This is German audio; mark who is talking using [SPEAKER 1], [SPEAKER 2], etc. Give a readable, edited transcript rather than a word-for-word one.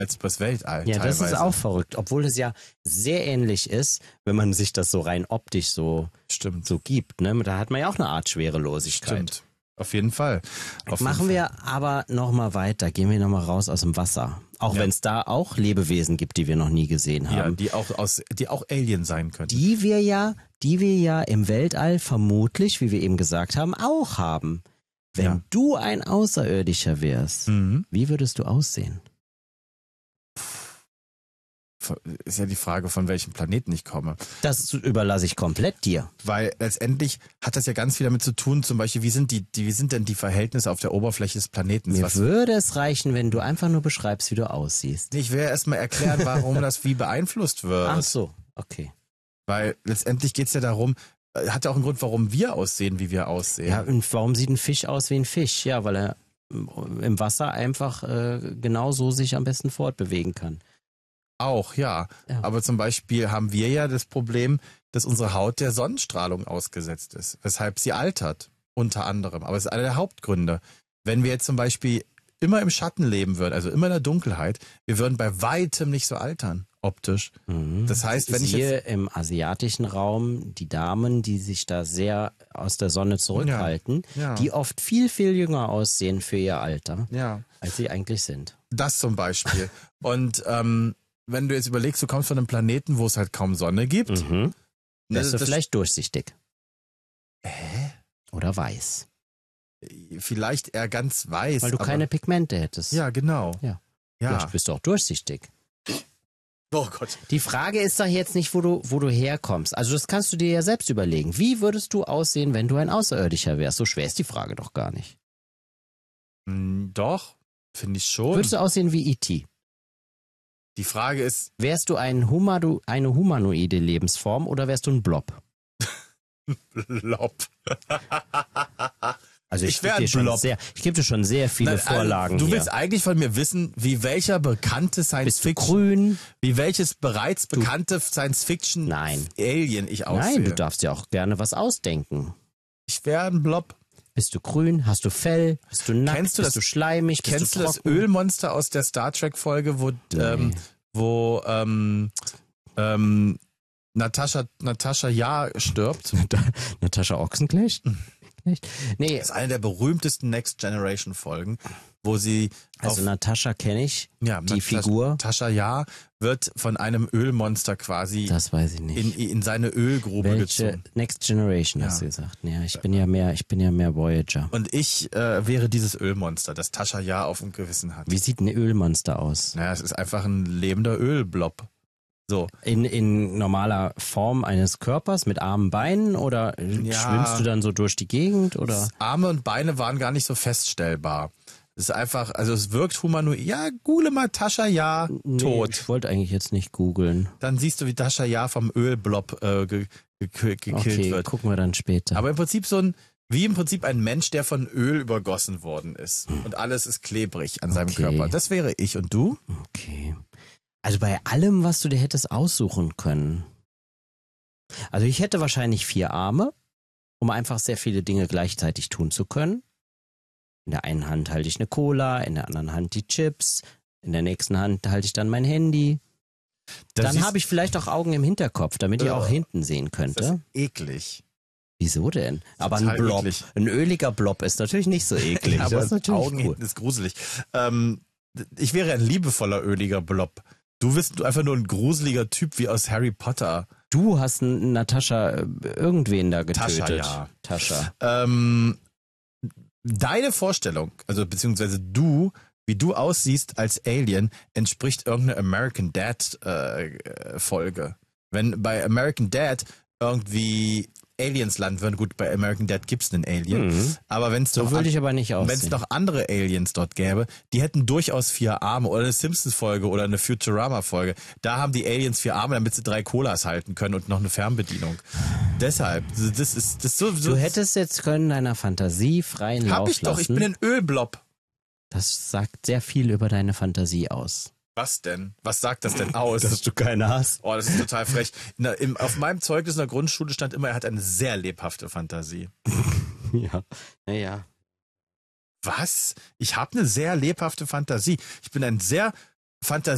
[SPEAKER 1] als übers Weltall.
[SPEAKER 2] Ja,
[SPEAKER 1] teilweise.
[SPEAKER 2] das ist auch verrückt, obwohl es ja sehr ähnlich ist, wenn man sich das so rein optisch so gibt. Ne? Da hat man ja auch eine Art Schwerelosigkeit.
[SPEAKER 1] Stimmt. Auf jeden Fall.
[SPEAKER 2] Machen wir aber nochmal weiter, gehen wir nochmal raus aus dem Wasser. Auch wenn es da auch Lebewesen gibt, die wir noch nie gesehen haben.
[SPEAKER 1] Ja, die auch Alien sein können.
[SPEAKER 2] Die wir ja im Weltall vermutlich, wie wir eben gesagt haben, auch haben. Wenn du ein Außerirdischer wärst, wie würdest du aussehen?
[SPEAKER 1] Ist ja die Frage, von welchem Planeten ich komme.
[SPEAKER 2] Das überlasse ich komplett dir.
[SPEAKER 1] Weil letztendlich hat das ja ganz viel damit zu tun, zum Beispiel, wie sind denn die Verhältnisse auf der Oberfläche des Planeten?
[SPEAKER 2] Mir würde es reichen, wenn du einfach nur beschreibst, wie du aussiehst.
[SPEAKER 1] Ich will erstmal erklären, warum das wie beeinflusst wird.
[SPEAKER 2] Ach so, okay.
[SPEAKER 1] Weil letztendlich geht's ja darum, hat ja auch einen Grund, warum wir aussehen, wie wir aussehen.
[SPEAKER 2] Ja, und warum sieht ein Fisch aus wie ein Fisch? Ja, weil er im Wasser einfach genauso sich am besten fortbewegen kann.
[SPEAKER 1] Auch, ja. Aber zum Beispiel haben wir ja das Problem, dass unsere Haut der Sonnenstrahlung ausgesetzt ist, weshalb sie altert, unter anderem. Aber es ist einer der Hauptgründe. Wenn wir jetzt zum Beispiel immer im Schatten leben würden, also immer in der Dunkelheit, wir würden bei weitem nicht so altern, optisch. Das heißt, wenn ich
[SPEAKER 2] hier im asiatischen Raum die Damen, die sich da sehr aus der Sonne zurückhalten, die oft viel, viel jünger aussehen für ihr Alter, als sie eigentlich sind.
[SPEAKER 1] Das zum Beispiel. Und wenn du jetzt überlegst, du kommst von einem Planeten, wo es halt kaum Sonne gibt.
[SPEAKER 2] Wärst du vielleicht durchsichtig. Oder weiß.
[SPEAKER 1] Vielleicht eher ganz weiß.
[SPEAKER 2] Weil du keine Pigmente hättest.
[SPEAKER 1] Ja, genau.
[SPEAKER 2] Ja. Vielleicht bist du auch durchsichtig.
[SPEAKER 1] Oh Gott.
[SPEAKER 2] Die Frage ist doch jetzt nicht, wo du herkommst. Also das kannst du dir ja selbst überlegen. Wie würdest du aussehen, wenn du ein Außerirdischer wärst? So schwer ist die Frage doch gar nicht.
[SPEAKER 1] Doch, finde ich schon.
[SPEAKER 2] Würdest du aussehen wie E.T.?
[SPEAKER 1] Die Frage ist...
[SPEAKER 2] Wärst du eine humanoide Lebensform oder wärst du ein Blob?
[SPEAKER 1] Blob.
[SPEAKER 2] Also ich gebe dir schon sehr viele Vorlagen.
[SPEAKER 1] Du willst eigentlich von mir wissen, wie welcher bekannte Science-Fiction...
[SPEAKER 2] grün?
[SPEAKER 1] Wie welches bereits bekannte Science-Fiction-Alien ich aussehe?
[SPEAKER 2] Nein, du darfst ja auch gerne was ausdenken.
[SPEAKER 1] Ich wäre ein Blob.
[SPEAKER 2] Bist du grün? Hast du Fell? Bist du nackt? Bist du schleimig?
[SPEAKER 1] Kennst du das Ölmonster aus der Star Trek Folge, wo Natascha Ja stirbt?
[SPEAKER 2] Natascha Ochsenknecht? Nee.
[SPEAKER 1] Das ist eine der berühmtesten Next Generation Folgen, wo sie...
[SPEAKER 2] Also Natascha kenne ich, die Figur.
[SPEAKER 1] Natascha Ja wird von einem Ölmonster quasi...
[SPEAKER 2] Das weiß ich nicht.
[SPEAKER 1] In seine Ölgrube gezogen.
[SPEAKER 2] Next Generation hast du gesagt. Ja, ich bin ja mehr Voyager.
[SPEAKER 1] Und ich wäre dieses Ölmonster, das Tascha Ja auf dem Gewissen hat.
[SPEAKER 2] Wie sieht ein Ölmonster aus?
[SPEAKER 1] Naja, es ist einfach ein lebender Ölblob. So.
[SPEAKER 2] In normaler Form eines Körpers mit Armen, Beinen oder schwimmst du dann so durch die Gegend oder?
[SPEAKER 1] Arme und Beine waren gar nicht so feststellbar. Es ist einfach, also es wirkt humanoid. Ja, google mal Tascha Ja tot.
[SPEAKER 2] Ich wollte eigentlich jetzt nicht googeln.
[SPEAKER 1] Dann siehst du, wie Tascha Ja vom Ölblob gekillt wird.
[SPEAKER 2] Gucken wir dann später.
[SPEAKER 1] Aber im Prinzip wie im Prinzip ein Mensch, der von Öl übergossen worden ist. Und alles ist klebrig an seinem Körper. Das wäre ich. Und du?
[SPEAKER 2] Okay. Also bei allem, was du dir hättest aussuchen können. Also ich hätte wahrscheinlich 4 Arme, um einfach sehr viele Dinge gleichzeitig tun zu können. In der einen Hand halte ich eine Cola, in der anderen Hand die Chips, in der nächsten Hand halte ich dann mein Handy. Dann habe ich vielleicht auch Augen im Hinterkopf, damit ich auch hinten sehen könnte.
[SPEAKER 1] Das ist eklig.
[SPEAKER 2] Wieso denn? Aber ein Blob, ein öliger Blob ist natürlich nicht so eklig.
[SPEAKER 1] Ja, aber
[SPEAKER 2] das ist natürlich
[SPEAKER 1] Augen hinten ist gruselig. Ich wäre ein liebevoller öliger Blob. Du bist einfach nur ein gruseliger Typ wie aus Harry Potter.
[SPEAKER 2] Du hast Natascha irgendwen da getötet.
[SPEAKER 1] Tascha. Deine Vorstellung, also beziehungsweise wie du aussiehst als Alien, entspricht irgendeiner American Dad Folge. Wenn bei American Dad irgendwie Aliens landen würden, gut, bei American Dad gibt's einen Alien, aber wenn es noch andere Aliens dort gäbe, die hätten durchaus 4 Arme oder eine Simpsons-Folge oder eine Futurama-Folge. Da haben die Aliens 4 Arme, damit sie 3 Colas halten können und noch eine Fernbedienung. Deshalb, das ist so.
[SPEAKER 2] Du hättest jetzt können deiner Fantasie freien Lauf lassen.
[SPEAKER 1] Hab ich doch, ich bin ein Ölblob.
[SPEAKER 2] Das sagt sehr viel über deine Fantasie aus.
[SPEAKER 1] Was denn? Was sagt das denn aus?
[SPEAKER 2] Dass du keine hast.
[SPEAKER 1] Oh, das ist total frech. Auf meinem Zeugnis in der Grundschule stand immer, er hat eine sehr lebhafte Fantasie.
[SPEAKER 2] Ja, naja.
[SPEAKER 1] Was? Ich habe eine sehr lebhafte Fantasie. Ich bin ein sehr